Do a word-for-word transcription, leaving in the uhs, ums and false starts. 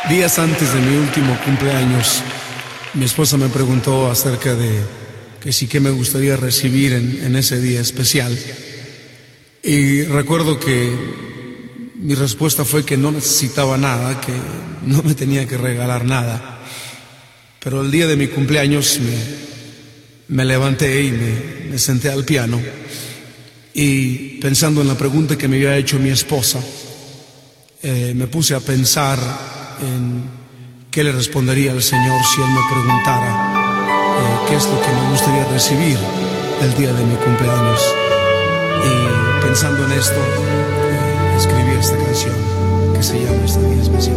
Días antes de mi último cumpleaños, mi esposa me preguntó acerca de que sí que me gustaría recibir en, en ese día especial. Y recuerdo que mi respuesta fue que no necesitaba nada, que no me tenía que regalar nada. Pero el día de mi cumpleaños me, me levanté y me, me senté al piano y pensando en la pregunta que me había hecho mi esposa, eh, me puse a pensar en qué le respondería al Señor si Él me preguntara eh, qué es lo que me gustaría recibir el día de mi cumpleaños. Y pensando en esto, eh, escribí esta canción que se llama Este Día Especial.